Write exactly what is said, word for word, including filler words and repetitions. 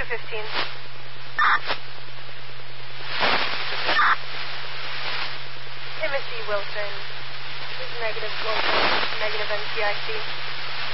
fifteen. Timothy Wilson. This is negative Wilson. Negative N C I C.